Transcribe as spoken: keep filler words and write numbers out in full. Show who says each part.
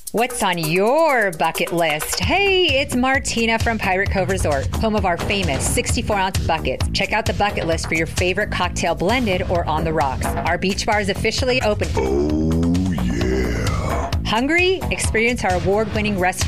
Speaker 1: What's on your bucket list? Hey, it's Martina from Pirate Cove Resort, home of our famous sixty-four ounce buckets. Check out the bucket list for your favorite cocktail blended or on the rocks. Our beach bar is officially open.
Speaker 2: Oh, yeah.
Speaker 1: Hungry? Experience our award-winning restaurant